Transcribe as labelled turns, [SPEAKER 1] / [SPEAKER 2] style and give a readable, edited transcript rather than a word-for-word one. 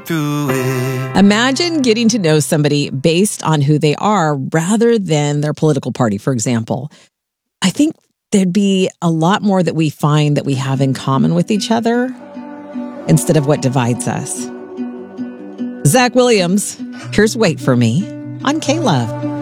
[SPEAKER 1] through it.
[SPEAKER 2] Imagine getting to know somebody based on who they are rather than their political party, for example. I think there'd be a lot more that we find that we have in common with each other instead of what divides us. Zach Williams, here's Wait For Me on K-Love.